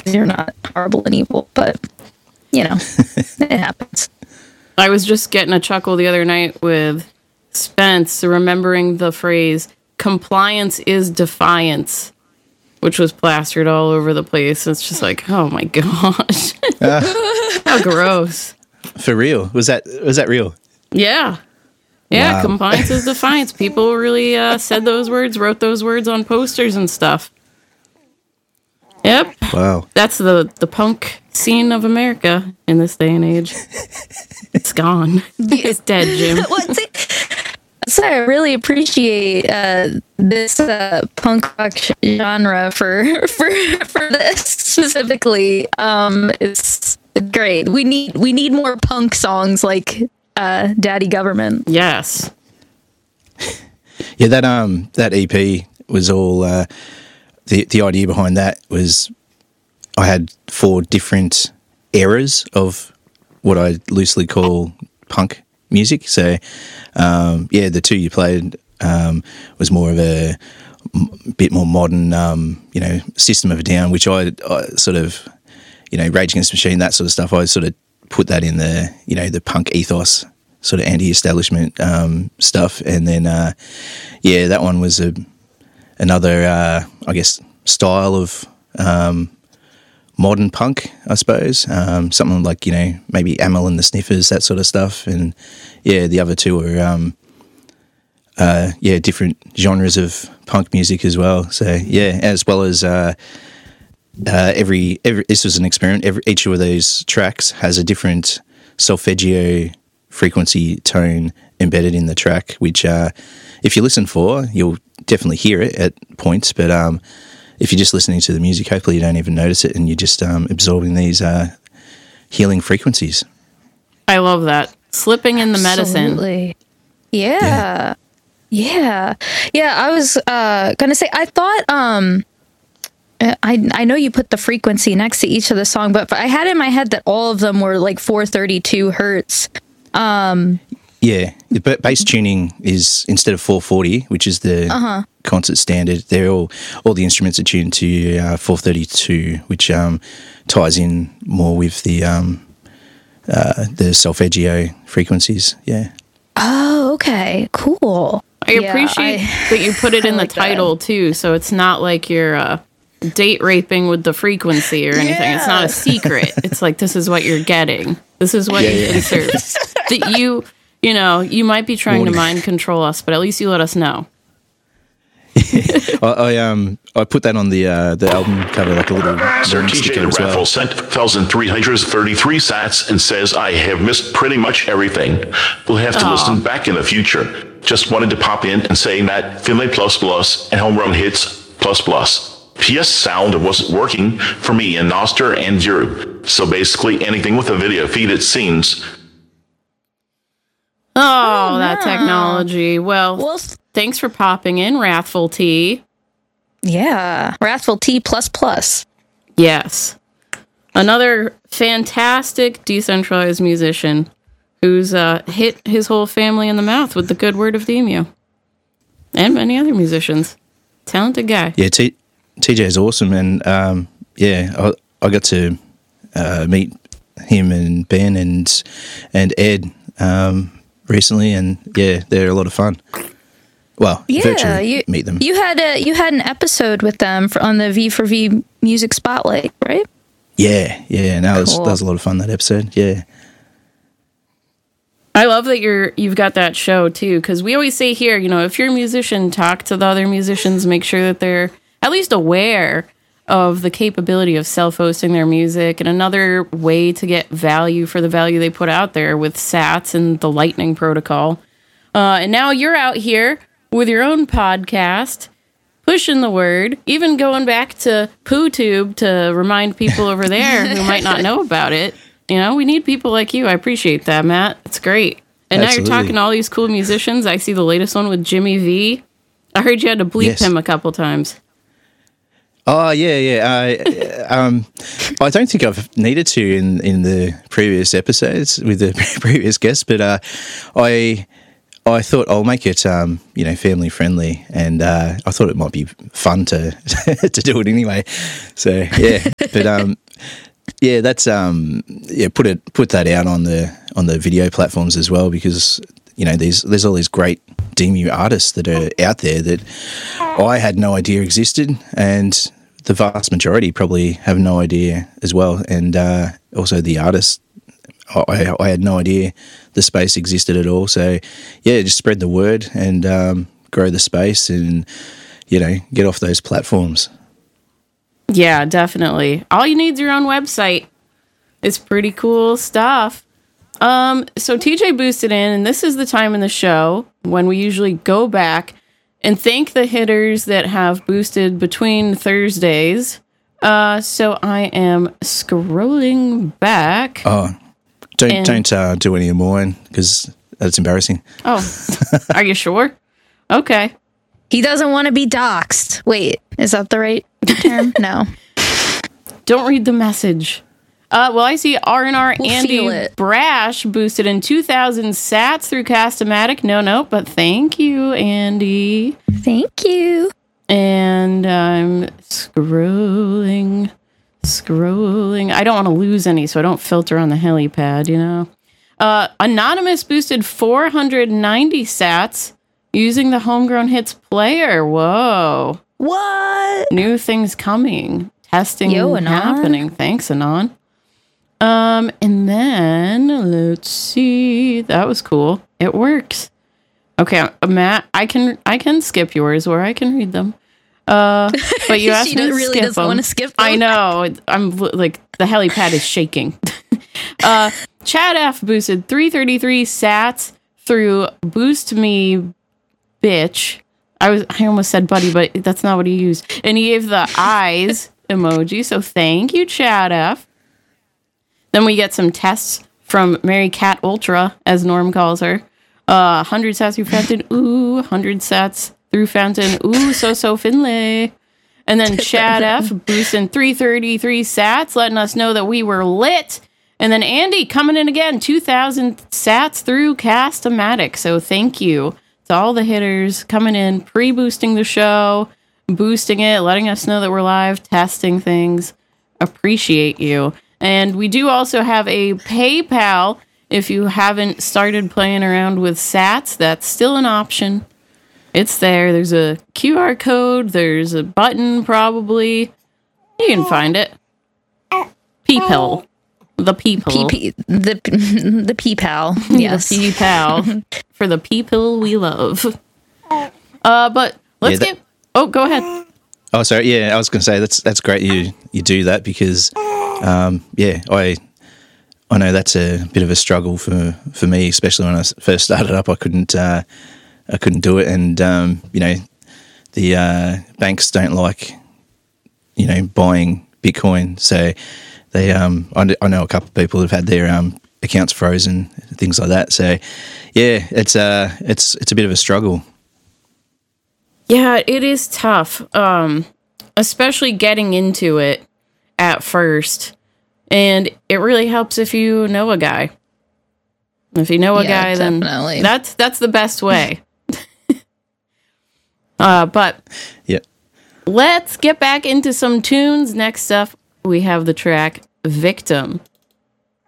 because you're not horrible and evil, but, it happens. I was just getting a chuckle the other night with Spence, remembering the phrase, compliance is defiance, which was plastered all over the place. It's just like, oh my gosh. How gross. For real? Was that real? Yeah. Yeah, Wow. compliance is defiance. People really said those words, wrote those words on posters and stuff. Yep. Wow. That's the punk scene of America in this day and age. It's gone. It's dead, Jim. So I really appreciate this punk rock genre for this specifically. It's great. We need more punk songs like Daddy Government. Yes. Yeah, that EP was all the idea behind that was I had 4 different eras of what I loosely call punk music. So the 2 you played was more of a bit more modern, System of a Down, which I sort of, Rage Against the Machine, that sort of stuff. I sort of put that in the, the punk ethos, sort of anti-establishment stuff. And then, that one was another, I guess, style of modern punk, I suppose. Something like, maybe Amyl and the Sniffers, that sort of stuff. And, the other 2 were, different genres of punk music as well. So, as well as every this was an experiment. Each of those tracks has a different solfeggio frequency tone embedded in the track, which if you listen for, you'll definitely hear it at points, but if you're just listening to the music, hopefully you don't even notice it and you're just absorbing these healing frequencies. I love that. Slipping in the medicine. Absolutely. Yeah. I was gonna say, I thought I know you put the frequency next to each of the song, but I had in my head that all of them were like 432 hertz. The bass tuning is, instead of 440, which is the concert standard, they're all the instruments are tuned to 432, which ties in more with the solfeggio frequencies. Yeah. Oh, okay, cool. I appreciate that you put it in the title too, so it's not like you're date raping with the frequency or anything. It's not a secret. It's like, this is what you're getting. This is what you can serve. That you might be trying to mind control us, but at least you let us know. I put that on the album cover, like a little Sir warning TJ sticker the as well. Raffle sent 1,333 sats and says, I have missed pretty much everything. We'll have to listen back in the future. Just wanted to pop in and say that Finlay plus plus and Home Run Hits plus plus. PS sound wasn't working for me and Noster and Drew. So basically anything with a video feed, it seems. Oh, that technology. Well, thanks for popping in, Wrathful T. Yeah, Wrathful T plus. Yes. Another fantastic decentralized musician who's hit his whole family in the mouth with the good word of the emu. And many other musicians. Talented guy. Yeah, TJ is awesome. And I got to meet him and Ben and Ed recently, and they're a lot of fun. Well, virtually meet them. You had an episode with them on the V4V Music Spotlight, right? Yeah. No, that was a lot of fun, that episode. Yeah. I love that you've got that show too, because we always say here, if you're a musician, talk to the other musicians, make sure that they're at least aware of the capability of self-hosting their music, and another way to get value for the value they put out there with Sats and the Lightning Protocol. And now you're out here with your own podcast, pushing the word, even going back to PooTube to remind people over there who might not know about it. We need people like you. I appreciate that, Matt. It's great. And Absolutely. Now you're talking to all these cool musicians. I see the latest one with Jimmy V. I heard you had to bleep him a couple times. Oh, yeah. I don't think I've needed to in the previous episodes with the previous guests, but I I thought I'll make it, family friendly, and I thought it might be fun to to do it anyway. So yeah, but yeah, that's put that out on the video platforms as well, because there's all these great Demu artists that are out there that I had no idea existed, and the vast majority probably have no idea as well. And also the artists, I had no idea the space existed at all. So yeah, just spread the word and grow the space, and get off those platforms. Yeah, definitely. All you need is your own website. It's pretty cool stuff. So TJ boosted in, and this is the time in the show when we usually go back and thank the hitters that have boosted between Thursdays. So I am scrolling back. Oh, don't do any of mine, because that's embarrassing. Oh, are you sure? Okay. He doesn't want to be doxxed. Wait, is that the right term? No. Don't read the message. Well, I see R&R We'll Andy feel it. Brash boosted in 2,000 sats through Cast-O-Matic. No, but thank you, Andy. Thank you. And I'm scrolling. I don't want to lose any, so I don't filter on the helipad, Anonymous boosted 490 sats using the Homegrown Hits player. Whoa. What? New things coming. Testing Yo, Anon. happening. Thanks, Anon. And then let's see. That was cool. It works. Okay, Matt, I can skip yours, or I can read them. But you asked She me to really skip doesn't them. want to skip them. I know. I'm like, the helipad is shaking. Chad F boosted 333 sats through Boost Me Bitch. I almost said buddy, but that's not what he used. And he gave the eyes emoji. So thank you, Chad F. Then we get some tests from Mary Cat Ultra, as Norm calls her. 100 sats through Fountain. Ooh, 100 sats through Fountain. Ooh, so Finlay. And then Chad F boosting 333 sats, letting us know that we were lit. And then Andy coming in again, 2,000 sats through Cast-O-Matic. So thank you to all the hitters coming in, pre-boosting the show, boosting it, letting us know that we're live, testing things. Appreciate you. And we do also have a PayPal. If you haven't started playing around with sats, that's still an option. It's there. There's a QR code. There's a button, probably. You can find it. People. The people. The P-Pal. Yes. The P-Pal. For the people we love. But let's get... Oh, go ahead. Oh, sorry. Yeah, I was going to say that's great. You do that, because I know that's a bit of a struggle for me, especially when I first started up. I couldn't do it, and the banks don't like buying Bitcoin, so they I know a couple of people who've had their accounts frozen, things like that. So yeah, it's a bit of a struggle. Yeah, it is tough, especially getting into it at first. And it really helps if you know a guy. If you know a guy, definitely. then that's the best way. But yeah, let's get back into some tunes. Next up, we have the track Victim